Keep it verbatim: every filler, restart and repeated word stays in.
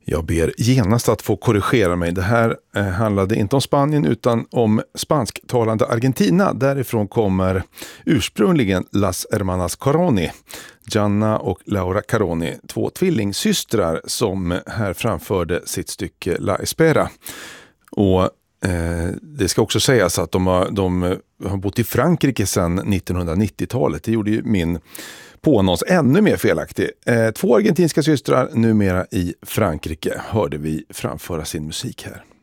Jag ber genast att få korrigera mig. Det här eh, handlade inte om Spanien utan om spansktalande Argentina. Därifrån kommer ursprungligen Las Hermanas Caroni, Gianna och Laura Caroni, två tvillingsystrar som här framförde sitt stycke La Espera. Och eh, det ska också sägas att de har, de har bott i Frankrike sedan nittonhundranittiotalet. Det gjorde ju min påannons ännu mer felaktig. Eh, två argentinska systrar numera i Frankrike hörde vi framföra sin musik här.